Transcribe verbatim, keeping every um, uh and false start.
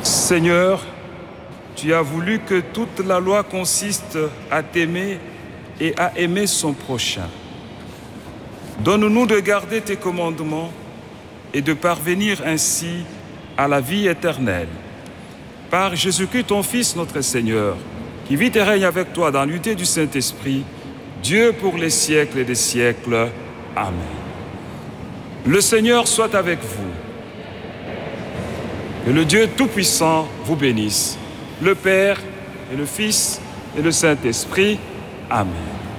Seigneur, tu as voulu que toute la loi consiste à t'aimer et à aimer son prochain. Donne-nous de garder tes commandements et de parvenir ainsi à la vie éternelle. Par Jésus-Christ, ton Fils, notre Seigneur, qui vit et règne avec toi dans l'unité du Saint-Esprit, Dieu pour les siècles des siècles. Amen. Le Seigneur soit avec vous. Que le Dieu Tout-Puissant vous bénisse, le Père et le Fils et le Saint-Esprit. Amen.